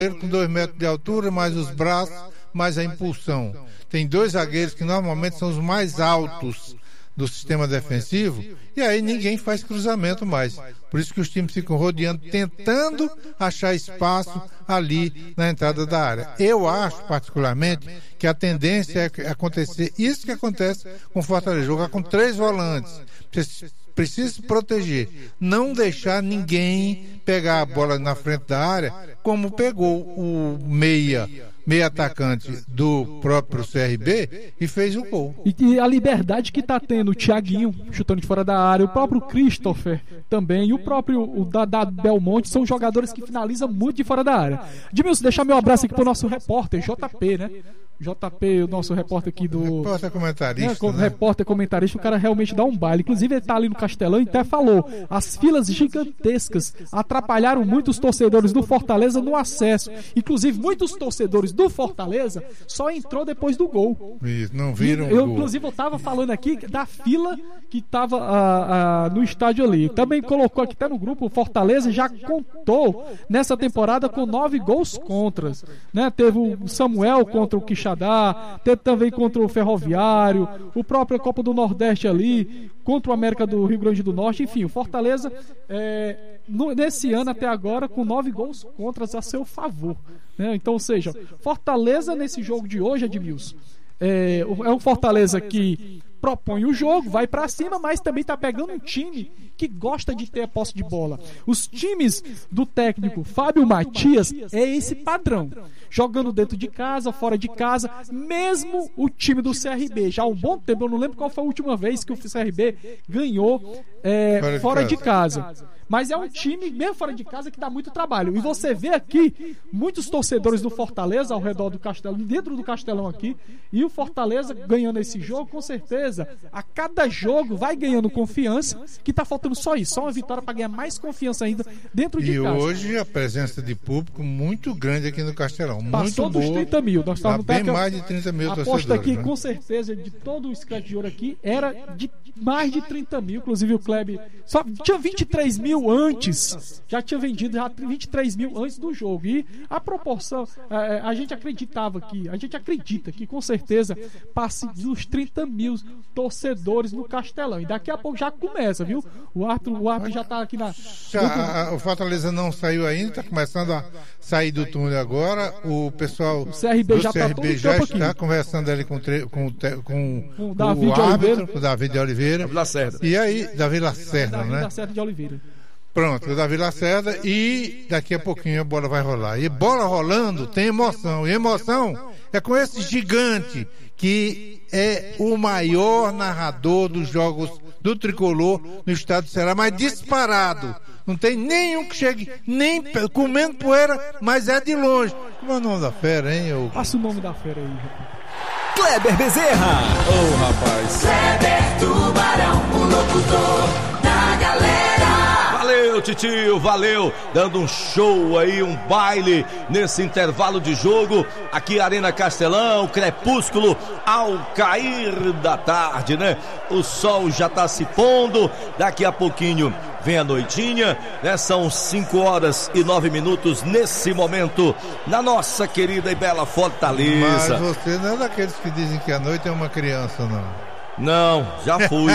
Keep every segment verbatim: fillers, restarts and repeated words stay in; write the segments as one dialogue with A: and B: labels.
A: com dois metros de altura, mais os braços, mais a impulsão. Tem dois zagueiros que normalmente são os mais altos do sistema defensivo, e aí ninguém faz cruzamento mais. Por isso que os times ficam rodeando, tentando achar espaço ali na entrada da área. Eu acho, particularmente, que a tendência é acontecer isso que acontece com o Fortaleza, jogar com três volantes. Precisa se proteger, não deixar ninguém pegar a bola na frente da área, como pegou o meia meio atacante do próprio C R B e fez o gol.
B: E, e a liberdade que tá tendo o Thiaguinho chutando de fora da área, o próprio Christopher também, e o próprio o da, da Belmonte, são jogadores que finalizam muito de fora da área. Edmilson, deixar meu abraço aqui pro nosso repórter, J P, né? J P, o nosso repórter aqui do...
A: Repórter comentarista,
B: né?
A: né?
B: Repórter comentarista, o cara realmente dá um baile. Inclusive ele tá ali no Castelão e até falou, as filas gigantescas atrapalharam muito os torcedores do Fortaleza no acesso. Inclusive muitos torcedores do Fortaleza só entrou depois do gol.
A: Isso, não viram
B: eu,
A: o gol.
B: Inclusive eu tava falando aqui da fila que tava a, a, no estádio ali. Também colocou aqui até no grupo, o Fortaleza já contou nessa temporada com nove gols contras, né? Teve o Samuel contra o Quixadá, teve também contra o Ferroviário, o próprio Copa do Nordeste ali, contra o América do Rio Grande do Norte. Enfim, o Fortaleza é, no, nesse ano até agora com nove gols contras a seu favor, né? Então, ou seja, Fortaleza nesse jogo de hoje, Edmilson, é, é um Fortaleza que propõe o jogo, vai pra cima, mas também tá pegando um time que gosta de ter a posse de bola. Os times do técnico Fábio Matias é esse padrão, jogando dentro de casa, fora de casa, mesmo o time do C R B, já há um bom tempo, eu não lembro qual foi a última vez que o C R B ganhou é, fora, de, fora de casa. casa. Mas é um time, mesmo fora de casa, que dá muito trabalho. E você vê aqui muitos torcedores do Fortaleza ao redor do Castelão, dentro do Castelão aqui, e o Fortaleza ganhando esse jogo, com certeza, a cada jogo vai ganhando confiança, que tá faltando só isso, só uma vitória para ganhar mais confiança ainda dentro de
A: e
B: casa.
A: E hoje a presença de público muito grande aqui no Castelão.
B: Passou
A: muito
B: dos
A: boa.
B: trinta mil. Nós
A: tá bem mais de trinta mil torcedores.
B: Aposta aqui,
A: né?
B: Com certeza, de todo o Scratch de Ouro aqui, era de mais de trinta mil. Inclusive o Kleber só tinha vinte e três mil antes, já tinha vendido já vinte e três mil antes do jogo. E a proporção, é, a gente acreditava que, a gente acredita que com certeza passe dos trinta mil torcedores no Castelão. E daqui a pouco já começa, viu? O árbitro, o árbitro já tá aqui na.
A: Já, a, o Fortaleza não saiu ainda, tá começando a sair do túnel agora. O pessoal
B: o C R B
A: do
B: já
A: C R B
B: tá
A: já está
B: aqui.
A: conversando ali com, com, com, com
B: o, Davi
A: o
B: de
A: árbitro,
B: Oliveira.
A: o Davi de Oliveira.
C: Davi Lacerda.
A: E aí, Davi Lacerda,
B: Davi
A: né?
B: Lacerda de Oliveira.
A: Pronto, o Davi Lacerda, e daqui a pouquinho a bola vai rolar. E bola rolando tem emoção. E emoção é com esse gigante que é o maior narrador dos jogos do Tricolor no estado do Ceará, mas disparado. Não tem nenhum que chegue, nem comendo poeira, mas é de longe. Como é o nome da fera, hein? Eu...
B: Passa o nome da fera aí, rapaz.
D: Kleber Bezerra.
C: Ô, oh, rapaz.
D: Kleber Tubarão, o locutor da galera.
C: Valeu, titio, valeu. Dando um show aí, um baile nesse intervalo de jogo. Aqui Arena Castelão, crepúsculo ao cair da tarde, né? O sol já tá se pondo. Daqui a pouquinho vem a noitinha, né? São cinco horas e nove minutos nesse momento na nossa querida e bela Fortaleza.
A: Mas você não é daqueles que dizem que a noite é uma criança, não?
C: Não, já fui.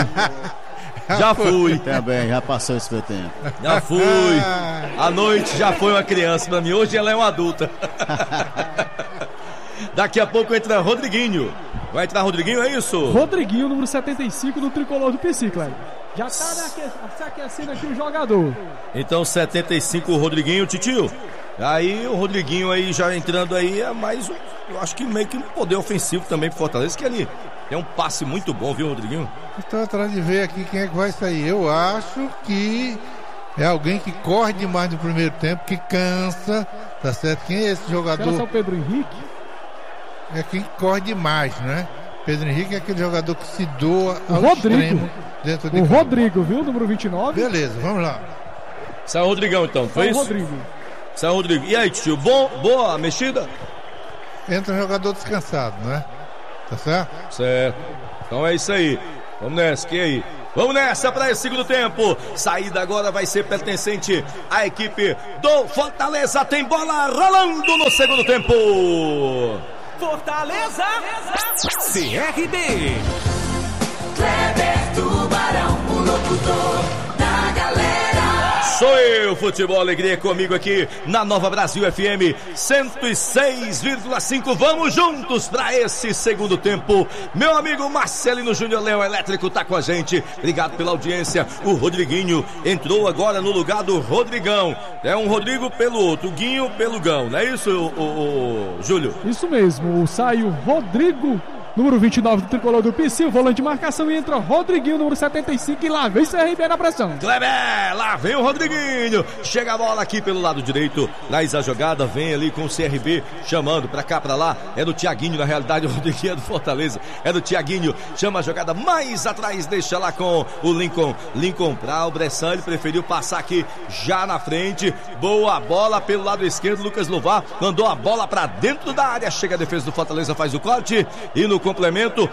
C: Já fui.
E: Também, já passou esse meu tempo.
C: Já fui. A noite já foi uma criança pra mim, hoje ela é uma adulta. Daqui a pouco entra Rodriguinho. Vai entrar Rodriguinho, é isso?
B: Rodriguinho, número setenta e cinco do tricolor do P C, Cleber. Já tá se aquecendo aqui o jogador.
C: Então setenta e cinco o Rodriguinho, titio. Aí o Rodriguinho aí já entrando aí é mais um, eu acho que meio que um poder ofensivo também pro Fortaleza, que ele tem um passe muito bom, viu, Rodriguinho?
A: Estou atrás de ver aqui quem é que vai sair. Eu acho que é alguém que corre demais no primeiro tempo, que cansa, tá certo? Quem é esse jogador?
B: Será que é o Pedro Henrique?
A: É quem corre demais, né? Pedro Henrique é aquele jogador que se doa ao
B: Rodrigo.
A: extremo dentro de
B: O
A: campo.
B: Rodrigo, viu? Número vinte e nove.
A: Beleza, vamos lá.
C: Sai o Rodrigão então, foi
B: Sai o
C: isso?
B: Rodrigo.
C: Sai o Rodrigo. E aí, tio, bom, boa mexida?
A: Entra um jogador descansado, né? Tá certo?
C: Certo. Então é isso aí. Vamos nessa, que aí? Vamos nessa para esse segundo tempo. Saída agora vai ser pertencente à equipe do Fortaleza. Tem bola rolando no segundo tempo.
D: Fortaleza, C R B. Kleber Tubarão, o locutor da galera.
C: Sou eu, Futebol Alegria, comigo aqui na Nova Brasil F M cento e seis vírgula cinco. Vamos juntos para esse segundo tempo. Meu amigo Marcelino Júnior Leão Elétrico tá com a gente. Obrigado pela audiência. O Rodriguinho entrou agora no lugar do Rodrigão. É um Rodrigo pelo outro, Guinho pelo Gão. Não é isso, o, o, o Júlio?
B: Isso mesmo. Sai o Rodrigo, número vinte e nove do tricolor do P C, o volante de marcação, e entra Rodriguinho, número setenta e cinco, e lá vem C R B na pressão.
C: Kleber, lá vem o Rodriguinho. Chega a bola aqui pelo lado direito, traz a jogada, vem ali com o C R B, chamando pra cá, pra lá. É do Thiaguinho, na realidade, o Rodriguinho é do Fortaleza. É do Thiaguinho, chama a jogada mais atrás, deixa lá com o Lincoln. Lincoln pra o Bressan, ele preferiu passar aqui já na frente. Boa bola pelo lado esquerdo, Lucas Louvar mandou a bola pra dentro da área. Chega a defesa do Fortaleza, faz o corte, e no complemento,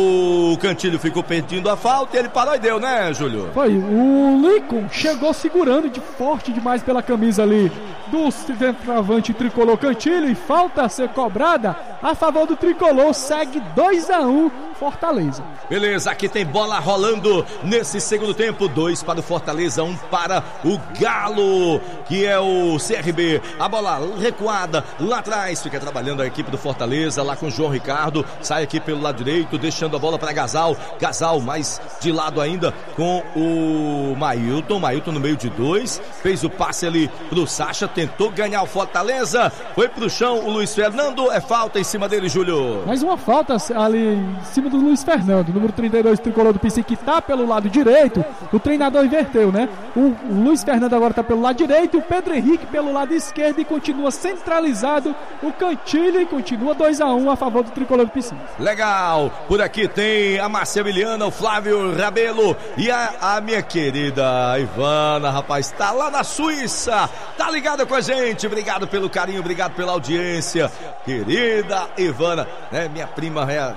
C: o Cantilho ficou pedindo a falta e ele parou e deu, né, Júlio?
B: Foi, o Lincoln chegou segurando de forte demais pela camisa ali do centroavante tricolor Cantilho, e falta a ser cobrada a favor do tricolor. Segue dois a um Fortaleza.
C: Beleza, aqui tem bola rolando nesse segundo tempo. Dois para o Fortaleza, um para o Galo, que é o C R B. A bola recuada lá atrás, fica trabalhando a equipe do Fortaleza lá com o João Ricardo. Sai aqui pelo lado direito, deixando a bola para Gasal. Gasal mais de lado ainda com o Mailton. Mailton no meio de dois, fez o passe ali pro Sacha, tentou ganhar o Fortaleza, foi pro chão o Luiz Fernando. É falta em cima dele, Júlio.
B: Mais uma falta ali em cima do Luiz Fernando, número trinta e dois, tricolor do P C, que tá pelo lado direito. O treinador inverteu, né? O, o Luiz Fernando agora tá pelo lado direito, o Pedro Henrique pelo lado esquerdo, e continua centralizado o Cantilho, e continua dois a um a favor do tricolor do P C.
C: Legal, por aqui tem a Marceliana, o Flávio Rabelo e a, a minha querida Ivana, rapaz, tá lá na Suíça, tá ligada com a gente. Obrigado pelo carinho, obrigado pela audiência, querida Ivana, né? Minha prima é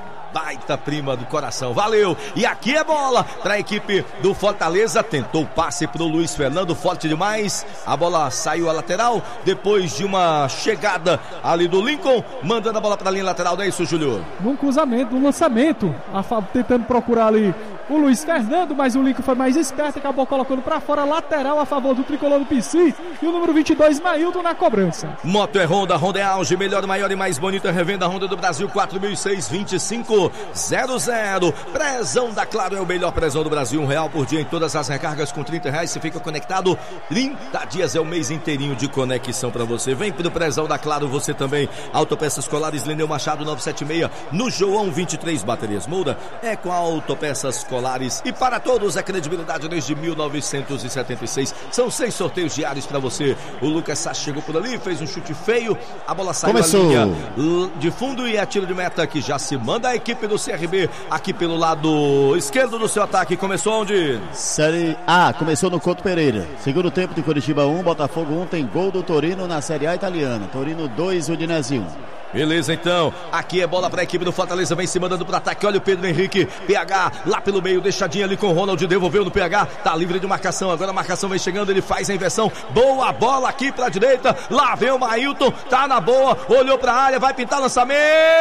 C: baita prima do coração, valeu. E aqui é bola para a equipe do Fortaleza, tentou o passe pro Luiz Fernando, forte demais, a bola saiu à lateral, depois de uma chegada ali do Lincoln, mandando a bola para a linha lateral, não é isso, Júlio?
B: Num cruzamento, num lançamento, a, tentando procurar ali o Luiz Fernando, mas o Lincoln foi mais esperto, acabou colocando para fora, lateral a favor do tricolor do P C, e o número vinte e dois, Mailton, na cobrança.
C: Moto é Honda, Honda é auge, melhor, maior e mais bonita revenda Honda do Brasil, quatro mil e seis, vinte e cinco zero zero. Prezão da Claro é o melhor prezão do Brasil, um real por dia em todas as recargas, com trinta reais você fica conectado, trinta dias é o mês inteirinho de conexão para você. Vem pro prezão da Claro você também. Autopeças Colares, Lineu Machado novecentos e setenta e seis, no João vinte e três, baterias Moura é com a Autopeças Colares, e para todos a credibilidade desde mil novecentos e setenta e seis. São seis sorteios diários para você. O Lucas Sá chegou por ali, fez um chute feio, a bola saiu
E: Começou.
C: a linha de fundo, e é tiro de meta que já se manda a equipe do C R B aqui pelo lado esquerdo do seu ataque. Começou onde?
E: Série A, começou no Couto Pereira. Segundo tempo de Curitiba um, Botafogo um, tem gol do Torino na Série A italiana. Torino dois, Udinese um.
C: Beleza, então, aqui é bola para a equipe do Fortaleza, vem se mandando para ataque, olha o Pedro Henrique, P H lá pelo meio, deixadinha ali com o Ronald, devolveu no P H, tá livre de marcação, agora a marcação vem chegando, ele faz a inversão, boa bola aqui para a direita, lá vem o Mailton, tá na boa, olhou para a área, vai pintar lançamento,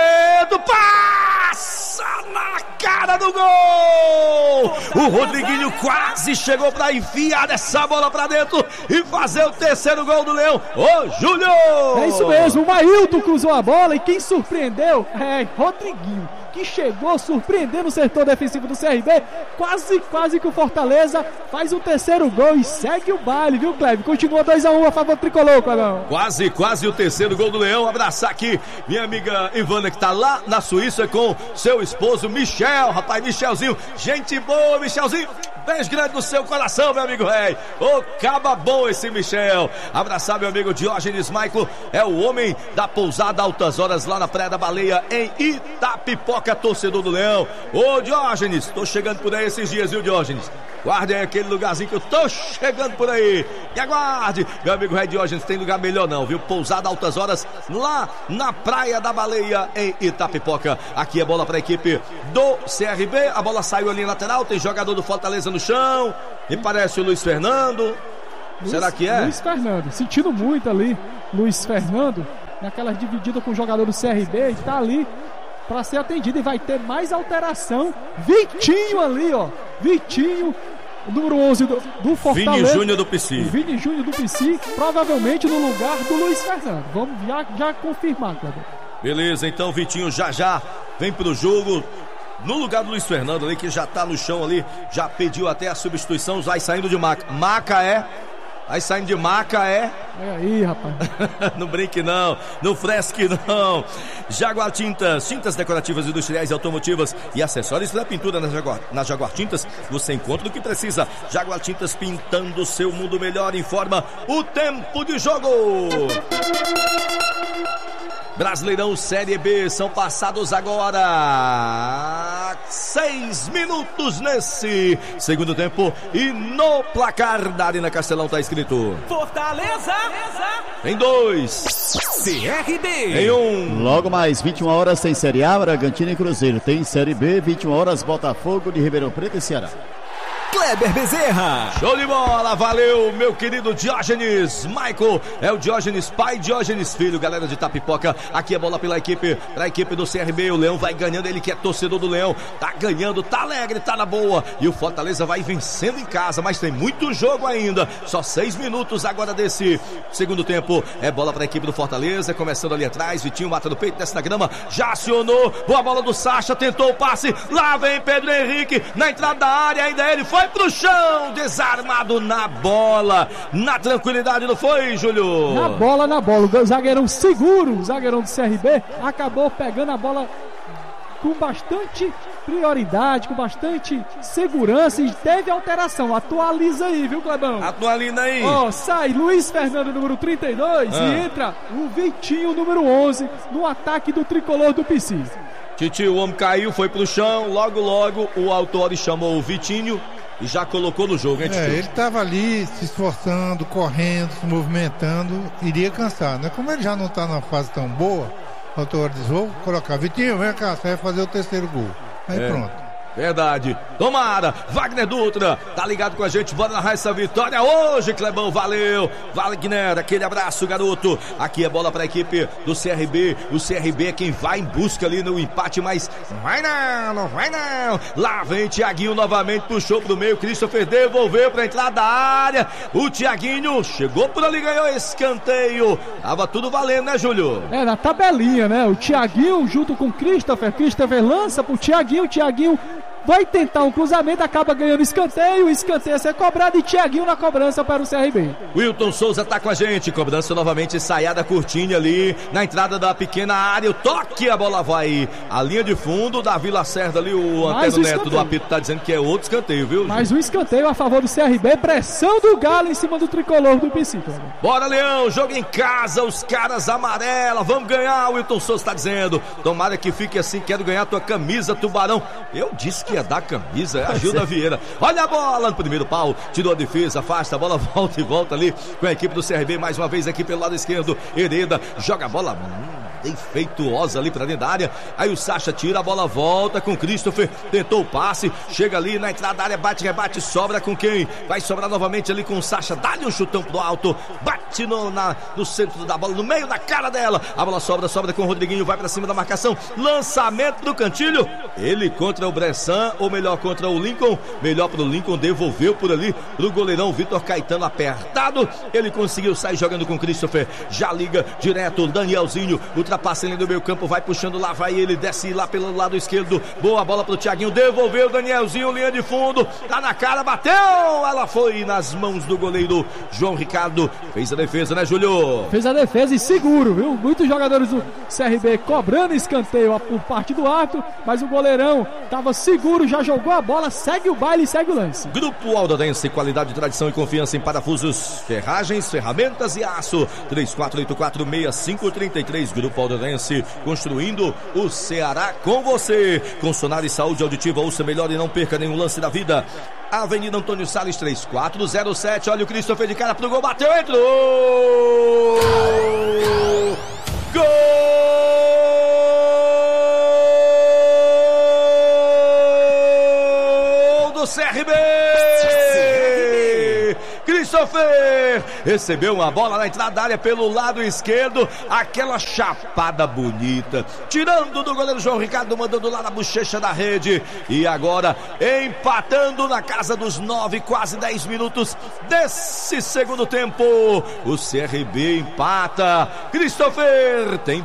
C: passa na cara do gol! O Rodriguinho quase chegou para enfiar essa bola para dentro e fazer o terceiro gol do Leão. Ô, Júlio!
B: É isso mesmo, o Mailton cruzou a bola, e quem surpreendeu é Rodriguinho, que chegou surpreendendo o setor defensivo do C R B, quase, quase que o Fortaleza faz o terceiro gol e segue o baile, viu, Cleber? Continua dois a um a favor do tricolor, Clebão.
C: Quase, quase o terceiro gol do Leão. Abraçar aqui minha amiga Ivana, que tá lá na Suíça com seu esposo Michel, rapaz, Michelzinho, gente boa, Michelzinho, beijo grande no seu coração, meu amigo rei. Ô, caba bom esse Michel. Abraçar meu amigo Diógenes Maico, é o homem da pousada Altas Horas lá na Praia da Baleia, em Itapipoca, torcedor do Leão. Ô, Diógenes, tô chegando por aí esses dias, viu, Diógenes? Guarde aí aquele lugarzinho que eu tô chegando por aí. E aguarde. Meu amigo Red Diógenes, tem lugar melhor não, viu? Pousada Altas Horas, lá na Praia da Baleia, em Itapipoca. Aqui é bola para a equipe do C R B. A bola saiu ali lateral, tem jogador do Fortaleza no chão. Me parece o Luiz Fernando. Luiz, Será que é?
B: Luiz Fernando, sentindo muito ali, Luiz Fernando, naquelas divididas com o jogador do C R B, e tá ali para ser atendido, e vai ter mais alteração. Vitinho ali, ó, Vitinho, número onze do, do Fortaleza.
C: Vini Júnior do P C.
B: Vini Júnior do P C, provavelmente no lugar do Luiz Fernando. Vamos já, já confirmar, Cleber.
C: Beleza, então Vitinho já já vem pro jogo. No lugar do Luiz Fernando ali, que já tá no chão ali, já pediu até a substituição, vai saindo de Maca. Maca é... Aí saindo de Maca é...
B: É aí, rapaz.
C: Não brinque não, não fresque não. Jaguar Tintas, tintas decorativas, industriais, automotivas e acessórios da pintura na Jaguar, na Jaguar Tintas. Você encontra o que precisa. Jaguar Tintas, pintando o seu mundo melhor. Informa o tempo de jogo. Brasileirão Série B, são passados agora seis minutos nesse segundo tempo, e no placar da Arena Castelão tá escrito
D: Fortaleza
C: em dois,
D: C R B
C: em um.
E: Logo mais vinte e uma horas tem Série A, Bragantino e Cruzeiro. Tem Série B, vinte e uma horas, Botafogo de Ribeirão Preto e Ceará.
D: Kleber Bezerra.
C: Show de bola, valeu meu querido Diógenes. Michael é o Diógenes pai, Diógenes filho, galera de Itapipoca. Aqui é bola pela equipe, pra equipe do C R B. O Leão vai ganhando, ele que é torcedor do Leão, tá ganhando, tá alegre, tá na boa. E o Fortaleza vai vencendo em casa, mas tem muito jogo ainda. Só seis minutos agora desse segundo tempo. É bola pra equipe do Fortaleza, começando ali atrás. Vitinho mata no peito, desce na grama, já acionou. Boa bola do Sacha, tentou o passe. Lá vem Pedro Henrique na entrada da área, ainda ele foi pro chão, desarmado na bola, na tranquilidade, não foi, Júlio?
B: Na bola, na bola, o zagueirão seguro, o zagueirão do C R B acabou pegando a bola com bastante prioridade, com bastante segurança, e teve alteração. Atualiza aí, viu, Clebão?
C: Atualiza aí.
B: Ó, oh, sai Luiz Fernando, número trinta e dois, ah. e entra o Vitinho, número onze, no ataque do tricolor do P C.
C: Titi, o homem caiu, foi pro chão, logo, logo o Autori chamou o Vitinho e já colocou no jogo, hein, Titi?
A: É, ele estava ali se esforçando, correndo, se movimentando, iria cansar, né? Como ele já não está numa fase tão boa, o Autori diz, vou colocar, Vitinho, vem cá, você vai fazer o terceiro gol. Aí é. Pronto.
C: Verdade, tomara, Wagner Dutra, tá ligado com a gente, bora narrar essa vitória hoje, Clebão, valeu, Wagner, aquele abraço, garoto. Aqui é bola pra equipe do C R B, o C R B é quem vai em busca ali no empate, mas não vai não, não vai não. Lá vem Thiaguinho novamente, puxou pro meio, Christopher devolveu pra entrada da área, o Thiaguinho chegou por ali, ganhou escanteio, tava tudo valendo, né, Júlio?
B: É, na tabelinha, né, o Thiaguinho junto com o Christopher, Christopher lança pro Thiaguinho, o Thiaguinho vai tentar um cruzamento, acaba ganhando escanteio, o escanteio a ser cobrado, e Thiaguinho na cobrança para o C R B.
C: Wilton Souza tá com a gente, cobrança novamente, saiada curtinha ali, na entrada da pequena área, o toque, a bola vai, a linha de fundo da Vila Cerda ali, o Antero Neto do apito tá dizendo que é outro escanteio, viu?
B: Mais um escanteio a favor do C R B, pressão do Galo em cima do tricolor do P C.
C: Bora, Leão, jogo em casa, os caras amarela, vamos ganhar, o Wilton Souza tá dizendo, tomara que fique assim, quero ganhar tua camisa, Tubarão. Eu disse que ia dar camisa, é a Gilda Vieira. Olha a bola no primeiro pau, tirou a defesa, afasta, a bola volta e volta ali com a equipe do C R B, mais uma vez aqui pelo lado esquerdo, Hereda joga a bola hum, defeituosa ali pra dentro da área, aí o Sacha tira, a bola volta com o Christopher, tentou o passe, chega ali na entrada da área, bate, rebate, sobra com quem? Vai sobrar novamente ali com o Sacha, dá-lhe um chutão pro alto, bate no, na, no centro da bola, no meio da cara dela, a bola sobra, sobra com o Rodriguinho, vai pra cima da marcação, lançamento do Cantilho, ele contra o Bressan, ou melhor contra o Lincoln, melhor pro Lincoln, devolveu por ali pro goleirão Vitor Caetano, apertado, ele conseguiu sair jogando com o Christopher, já liga direto, Danielzinho, ultrapassa ele do meio campo, vai puxando lá, vai ele, desce lá pelo lado esquerdo, boa bola pro Thiaguinho, devolveu, Danielzinho, linha de fundo, tá na cara, bateu, ela foi nas mãos do goleiro João Ricardo, fez a defesa, né, Júlio?
B: Fez a defesa e seguro, viu? Muitos jogadores do C R B cobrando escanteio por parte do árbitro, mas o goleirão tava seguro, já jogou a bola, segue o baile e segue o lance.
C: Grupo Aldorense, qualidade, tradição e confiança em parafusos, ferragens, ferramentas e aço. Três quatro oito quatro, seis cinco três três. Grupo Aldorense, construindo o Ceará com você. Com Sonar e Saúde Auditiva, ouça melhor e não perca nenhum lance da vida. Avenida Antônio Salles três quatro zero sete. Olha o Christopher de cara pro gol, bateu, entrou! Gol do C R B! Christopher recebeu uma bola na entrada da área pelo lado esquerdo, aquela chapada bonita, tirando do goleiro João Ricardo, mandando lá na bochecha da rede, e agora empatando na casa dos nove, quase dez minutos desse segundo tempo. O C R B empata, Christopher tem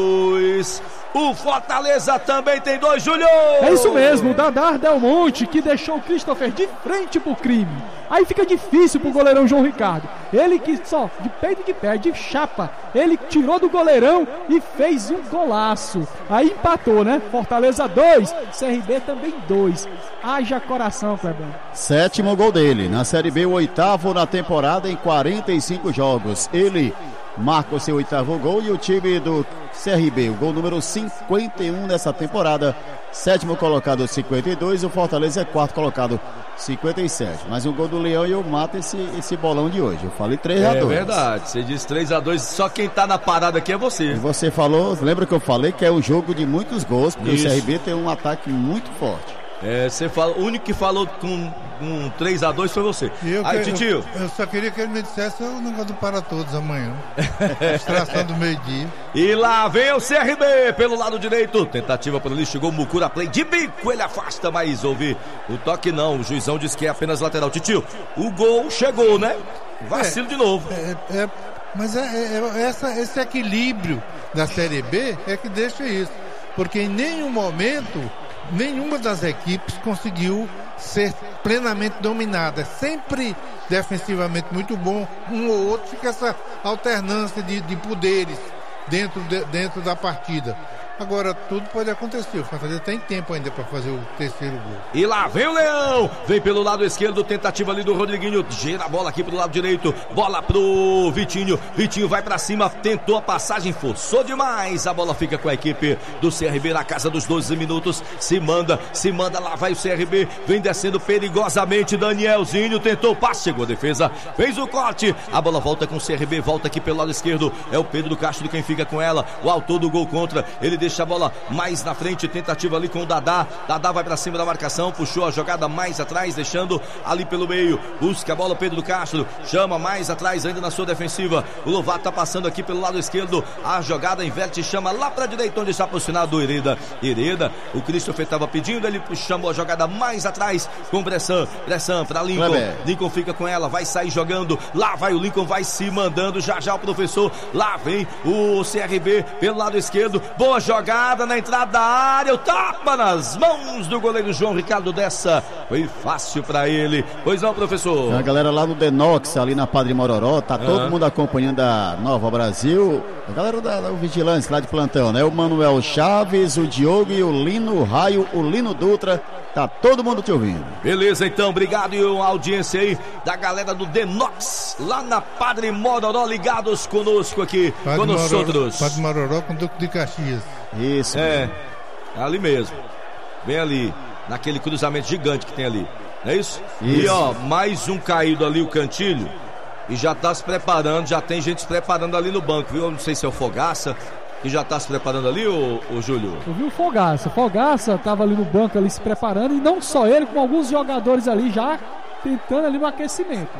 C: dois. O Fortaleza também tem dois, Júlio!
B: É isso mesmo, o Dadar Del Monte, que deixou o Christopher de frente pro crime. Aí fica difícil pro goleirão João Ricardo. Ele que só, de peito de pé, de chapa, ele tirou do goleirão e fez um golaço. Aí empatou, né? Fortaleza dois, C R B também dois. Haja coração, Clebão.
E: Sétimo gol dele, na Série B, o oitavo na temporada em quarenta e cinco jogos. Ele marca o seu oitavo gol e o time do C R B, o gol número cinquenta e um nessa temporada. Sétimo colocado, cinquenta e dois. O Fortaleza é quarto colocado, cinquenta e sete. Mais um gol do Leão e eu mato esse, esse bolão de hoje. Eu falei três a dois.
C: É verdade, você disse três a dois. Só quem tá na parada aqui é você.
E: E você falou, lembra que eu falei que é um jogo de muitos gols, porque Isso. o C R B tem um ataque muito forte.
C: É, você fala, o único que falou com um três a dois foi você.
A: Eu
C: Aí,
A: que,
C: Titio.
A: Eu, eu só queria que ele me dissesse o negócio do para todos amanhã. Extração do meio-dia.
C: E lá vem o C R B pelo lado direito. Tentativa por ali, chegou o Mucura Play de bico. Ele afasta, mas houve o toque não. O juizão disse que é apenas lateral. Titio, o gol chegou, né? Vacilo
A: é,
C: de novo.
A: É, é, mas é, é, essa, esse equilíbrio da Série B é que deixa isso. Porque em nenhum momento nenhuma das equipes conseguiu ser plenamente dominada. É sempre defensivamente muito bom. Um ou outro fica essa alternância de, de poderes dentro, de, dentro da partida. Agora, tudo pode acontecer. O Fortaleza tem tempo ainda para fazer o terceiro gol.
C: E lá vem o Leão. Vem pelo lado esquerdo, tentativa ali do Rodriguinho. Gira a bola aqui pro lado direito. Bola pro Vitinho. Vitinho vai para cima, tentou a passagem, forçou demais. A bola fica com a equipe do C R B na casa dos doze minutos. Se manda, se manda, lá vai o C R B. Vem descendo perigosamente. Danielzinho tentou o passe, chegou a defesa, fez o corte. A bola volta com o C R B, volta aqui pelo lado esquerdo. É o Pedro Castro quem fica com ela. O autor do gol contra. Ele deixa a bola mais na frente, tentativa ali com o Dadá. Dadá vai pra cima da marcação, puxou a jogada mais atrás, deixando ali pelo meio. Busca a bola Pedro Castro, chama mais atrás ainda na sua defensiva. O Lovato tá passando aqui pelo lado esquerdo. A jogada inverte, chama lá pra direita, onde está posicionado o Hereda. Hereda, o Christopher tava pedindo, ele chamou a jogada mais atrás com Bressan. Bressan pra Lincoln. Ué, Lincoln fica com ela, vai sair jogando. Lá vai o Lincoln, vai se mandando. Já já o professor. Lá vem o C R B pelo lado esquerdo. Boa jogada. Jogada na entrada da área, o tapa nas mãos do goleiro João Ricardo dessa. Foi fácil pra ele. Pois não, professor?
E: A galera lá no Denox, ali na Padre Mororó, tá uhum. todo mundo acompanhando a Nova Brasil. A galera da, da Vigilância lá de plantão, né? O Manuel Chaves, o Diogo e o Lino Raio, o Lino Dutra. Tá todo mundo te ouvindo.
C: Beleza, então, obrigado e a audiência aí da galera do Denox, lá na Padre Mororó, ligados conosco aqui,
A: Padre
C: com nós
A: Mororó,
C: outros.
A: Padre Mororó com Duque de Caxias.
E: Isso.
C: É, ali mesmo, bem ali, naquele cruzamento gigante que tem ali, não é isso? isso? E ó, mais um caído ali, o Cantilho, e já tá se preparando, já tem gente se preparando ali no banco, viu? Eu não sei se é o Fogaça, que já tá se preparando ali, ô, ô Júlio?
B: Eu vi o Fogaça, Fogaça tava ali no banco ali se preparando, e não só ele, como alguns jogadores ali já tentando ali no aquecimento.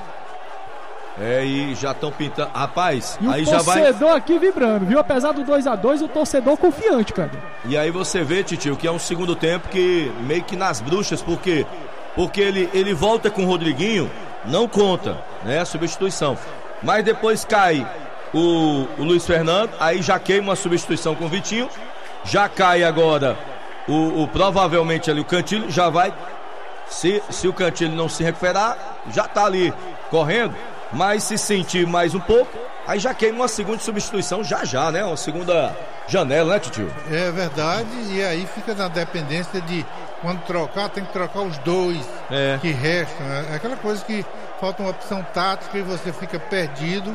C: É, e já estão pintando. Rapaz,
B: e
C: aí
B: o
C: já vai.
B: O torcedor aqui vibrando, viu? Apesar do dois a dois, o torcedor confiante, cara.
C: E aí você vê, Titio, que é um segundo tempo que meio que nas bruxas, porque porque ele, ele volta com o Rodriguinho, não conta, né? A substituição. Mas depois cai o, o Luiz Fernando, aí já queima a substituição com o Vitinho. Já cai agora o, o provavelmente ali o Cantilho, já vai. Se, se o Cantilho não se recuperar, já tá ali correndo. Mas se sentir mais um pouco, aí já queima uma segunda substituição já já, né? Uma segunda janela, né, Titio?
A: É verdade, e aí fica na dependência de quando trocar, tem que trocar os dois é. que restam. É aquela coisa que falta uma opção tática e você fica perdido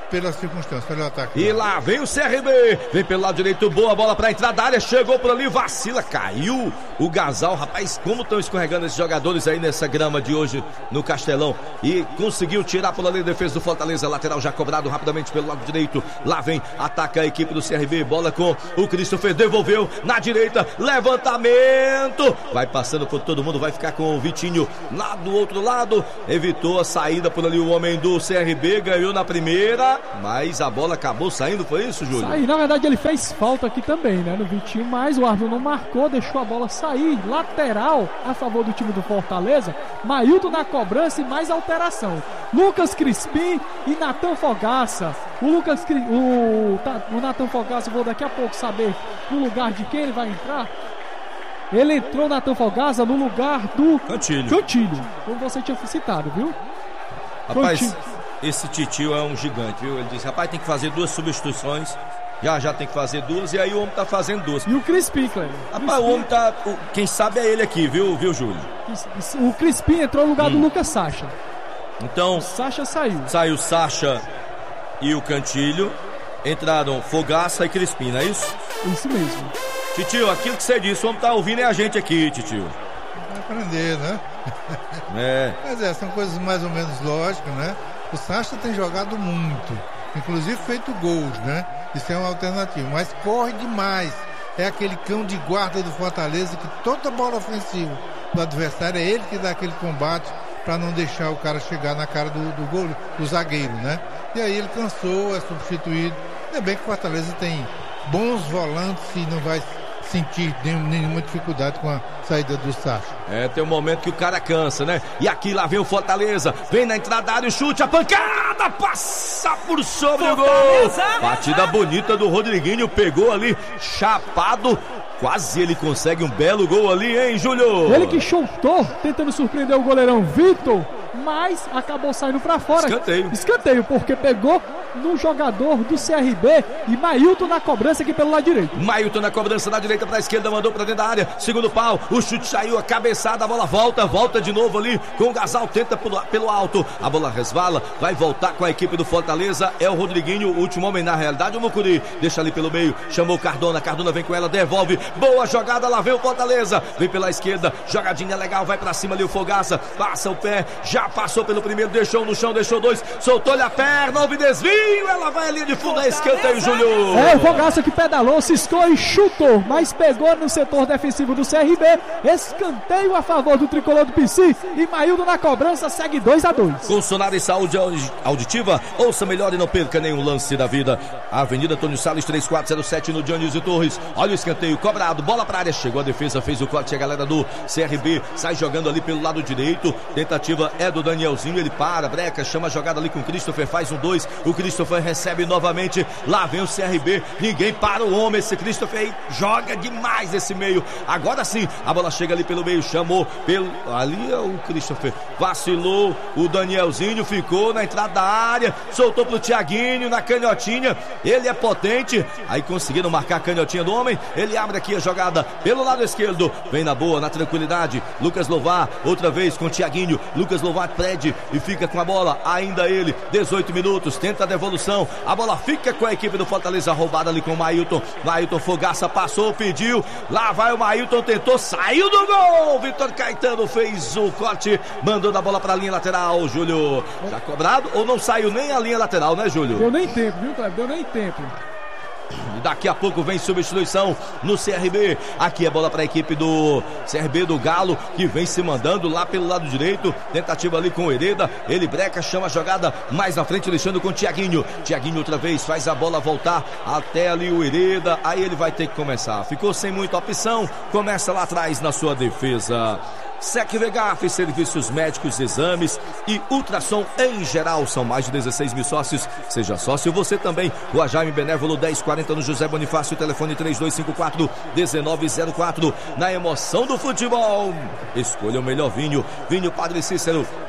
A: pela circunstância, pelo ataque.
C: E lá vem o C R B, vem pelo lado direito, boa bola pra entrar da área, chegou por ali, vacila, caiu o Gasal. Rapaz, como estão escorregando esses jogadores aí nessa grama de hoje no Castelão. E conseguiu tirar por ali a defesa do Fortaleza, lateral já cobrado rapidamente pelo lado direito. Lá vem, ataca a equipe do C R B, bola com o Christopher, devolveu na direita, levantamento, vai passando por todo mundo, vai ficar com o Vitinho lá do outro lado, evitou a saída por ali o homem do C R B, ganhou na primeira, mas a bola acabou saindo, foi isso, Júlio?
B: Aí, na verdade, ele fez falta aqui também, né, no Vitinho, mas o árbitro não marcou, deixou a bola sair, lateral a favor do time do Fortaleza. Mailton na cobrança e mais alteração. Lucas Crispim e Natan Fogaça. O Lucas o, o Natan Fogaça, vou daqui a pouco saber no lugar de quem ele vai entrar. Ele entrou, Natan Fogaça, no lugar do
C: Cantilho.
B: Cantilho, como você tinha citado, viu?
C: Rapaz,
B: Cantilho.
C: Esse titio é um gigante, viu? Ele disse, rapaz, tem que fazer duas substituições. Já, já tem que fazer duas, e aí o homem tá fazendo duas.
B: E o Crispim, Cleber?
C: Rapaz, o homem tá... O, quem sabe é ele aqui, viu, viu, Júlio?
B: O Crispim entrou no lugar hum. do Lucas Sacha.
C: Então...
B: O Sacha saiu.
C: Saiu Sacha e o Cantilho. Entraram Fogaça e Crispim, não é isso?
B: Isso mesmo.
C: Titio, aquilo que você disse, o homem tá ouvindo é a gente aqui, titio.
A: Vai aprender, né?
C: É.
A: Mas é, são coisas mais ou menos lógicas, né? O Sacha tem jogado muito, inclusive feito gols, né? Isso é uma alternativa, mas corre demais. É aquele cão de guarda do Fortaleza que toda bola ofensiva do adversário é ele que dá aquele combate para não deixar o cara chegar na cara do, do gol, do zagueiro, né? E aí ele cansou, é substituído. Ainda bem que o Fortaleza tem bons volantes e não vai sentir nenhuma dificuldade com a saída do Sacha.
C: É, tem um momento que o cara cansa, né? E aqui lá vem o Fortaleza, vem na entrada da área, o chute, a pancada, passa por sobre Fortaleza. O gol. Batida bonita do Rodriguinho, pegou ali, chapado, quase ele consegue um belo gol ali, hein, Júlio?
B: Ele que chutou, tentando surpreender o goleirão Vitor, mas acabou saindo pra fora.
C: Escanteio.
B: Escanteio, porque pegou no jogador do C R B e Mailton na cobrança aqui pelo lado direito.
C: Mailton na cobrança da direita pra esquerda, mandou pra dentro da área, segundo pau, o chute saiu, a cabeçada, a bola volta, volta de novo ali com o Gasal, tenta pelo, pelo alto, a bola resvala, vai voltar com a equipe do Fortaleza, é o Rodriguinho, o último homem na realidade, o Mucuri, deixa ali pelo meio, chamou o Cardona, Cardona vem com ela, devolve, boa jogada, lá vem o Fortaleza, vem pela esquerda, jogadinha legal, vai pra cima ali o Fogaça, passa o pé, já passou pelo primeiro, deixou no chão, deixou dois, soltou-lhe a perna, houve desvio, ela vai ali de fundo, é escanteio, Júlio.
B: É, o Fogaça que pedalou, ciscou e chutou, mas pegou no setor defensivo do C R B, escanteio a favor do tricolor do P C e Mailton na cobrança, segue dois a dois.
C: Com Sonar e Saúde Auditiva, ouça melhor e não perca nenhum lance da vida. Avenida Antônio Salles, três quatro zero sete no Dionísio Torres, olha o escanteio cobrado, bola pra área, chegou a defesa, fez o corte, a galera do C R B sai jogando ali pelo lado direito, tentativa é do Danielzinho, ele para, breca, chama a jogada ali com o Christopher, faz um dois, o Christopher recebe novamente, lá vem o C R B, ninguém para o homem, esse Christopher aí joga demais esse meio, agora sim, a bola chega ali pelo meio, chamou pelo, ali é o Christopher, vacilou, o Danielzinho ficou na entrada da área, soltou pro Thiaguinho na canhotinha, ele é potente, aí conseguiram marcar a canhotinha do homem, ele abre aqui a jogada pelo lado esquerdo, vem na boa, na tranquilidade, Lucas Louvar, outra vez com o Thiaguinho, Lucas Louvar prede e fica com a bola, ainda ele, dezoito minutos, tenta a devolução, a bola fica com a equipe do Fortaleza, roubada ali com o Mailton, Mailton Fogaça passou, pediu, lá vai o Mailton, tentou, saiu do gol, Vitor Caetano fez o corte, mandou a bola para a linha lateral, Júlio, já cobrado ou não saiu nem a linha lateral, né, Júlio?
B: Deu nem tempo, viu, Cleber? Deu nem tempo.
C: E daqui a pouco vem substituição no C R B. Aqui é bola para a equipe do C R B do Galo, que vem se mandando lá pelo lado direito. Tentativa ali com o Hereda. Ele breca, chama a jogada mais na frente, deixando com o Thiaguinho. Thiaguinho outra vez faz a bola voltar até ali o Hereda. Aí ele vai ter que começar. Ficou sem muita opção. Começa lá atrás na sua defesa. SecVegaf, serviços médicos, exames e ultrassom em geral. São mais de dezesseis mil sócios. Seja sócio você também. Rua Jaime Benévolo dez quarenta no José Bonifácio. Telefone três dois cinco quatro um nove zero quatro. Na emoção do futebol, escolha o melhor vinho. Vinho Padre Cícero.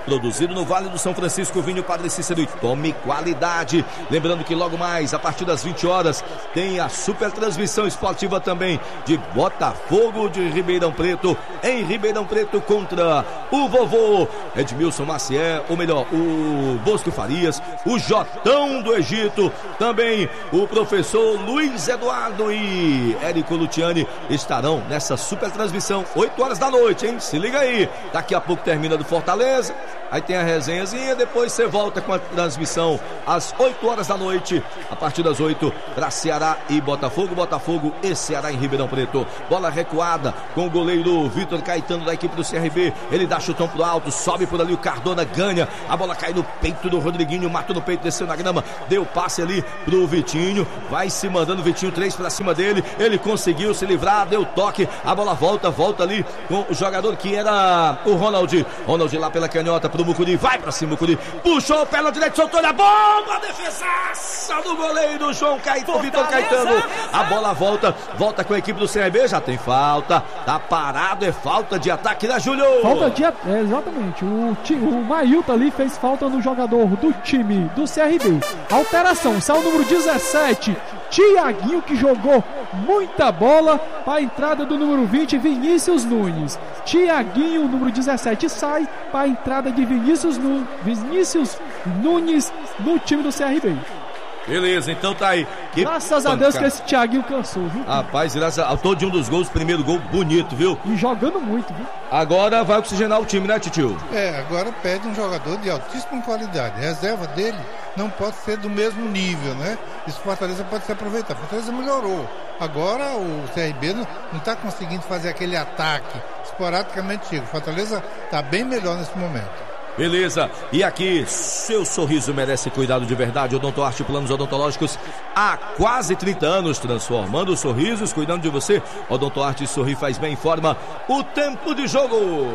C: produzido no Vale do São Francisco, vinho Padre Cícero, e tome qualidade. Lembrando que logo mais, a partir das vinte horas, tem a super transmissão esportiva também de Botafogo de Ribeirão Preto, em Ribeirão Preto contra o vovô Edmilson Maciel, ou melhor, o Bosco Farias, o Jotão do Egito, também o professor Luiz Eduardo e Érico Luciani estarão nessa super transmissão, oito horas da noite, hein? Se liga aí, daqui a pouco termina do Fortaleza, aí tem a resenhazinha, depois você volta com a transmissão às oito horas da noite, a partir das oito, para Ceará e Botafogo, Botafogo e Ceará em Ribeirão Preto. Bola recuada com o goleiro Vitor Caetano da equipe do C R B, ele dá chutão pro alto, sobe por ali, o Cardona ganha, a bola cai no peito do Rodriguinho, matou no peito, desceu na grama, deu passe ali pro Vitinho, vai se mandando, Vitinho, três pra cima dele, ele conseguiu se livrar, deu toque, a bola volta, volta ali com o jogador que era o Ronald, Ronald lá pela canhota pro Mucuri, vai pra cima, Mucuri, puxou o pé na direita, soltou a bomba, a defesaça do goleiro João Caetano, Vitor Caetano, a bola volta, volta com a equipe do C R B, já tem falta, tá parado, é falta de ataque, né, Júlio?
B: Falta de ataque, é, exatamente, o, o Mailton ali fez falta no jogador do time do C R B, alteração, saiu o número dezessete, Tiaguinho, que jogou muita bola para a entrada do número vinte, Vinícius Nunes. Tiaguinho, número dezessete, sai para a entrada de Vinícius, Nu... Vinícius Nunes no time do C R B.
C: Beleza, então tá aí. Que
B: graças a Deus que esse Thiaguinho cansou, viu?
C: Rapaz, graças a todo um dos gols, primeiro gol bonito, viu?
B: E jogando muito, viu?
C: Agora vai oxigenar o time, né, Titio?
A: É, agora pede um jogador de altíssima qualidade. A reserva dele não pode ser do mesmo nível, né? Isso Fortaleza pode se aproveitar. Fortaleza melhorou. Agora o C R B não está conseguindo fazer aquele ataque esporadicamente chega. Fortaleza está bem melhor nesse momento.
C: Beleza, e aqui, seu sorriso merece cuidado de verdade. Odontoarte Planos Odontológicos há quase trinta anos, transformando sorrisos, cuidando de você. Odontoarte Sorri Faz Bem, informa o tempo de jogo.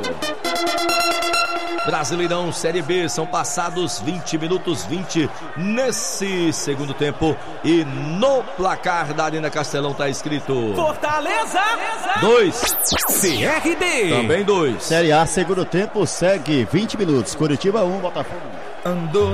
C: Brasileirão Série B, são passados vinte minutos, vinte nesse segundo tempo, e no placar da Arena Castelão tá escrito
F: Fortaleza
C: dois,
F: C R B
C: também dois.
E: Série A, segundo tempo, segue vinte minutos, Curitiba um, Botafogo.
F: andou